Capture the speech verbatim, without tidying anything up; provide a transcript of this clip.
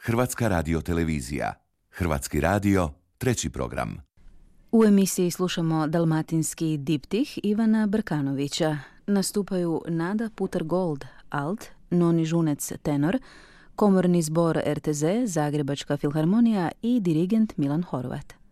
Hrvatska radiotelevizija. Hrvatski radio, treći program. U emisiji slušamo dalmatinski diptih Ivana Brkanovića. Nastupaju Nada Puter-Gold, alt, Noni Žunec, tenor, komorni zbor er te ze, Zagrebačka filharmonija i dirigent Milan Horvat.